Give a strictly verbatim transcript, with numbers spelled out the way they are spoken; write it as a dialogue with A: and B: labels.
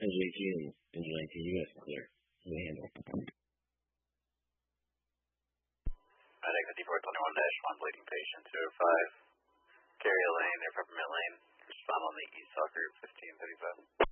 A: Engine eighteen and Engine nineteen, you guys are clear. How do they handle?
B: Medic fifty four twenty-one dash one, bleeding patient two oh five. Carrier lane, near Peppermint Lane. Respond on the East Soccer fifteen thirty-five.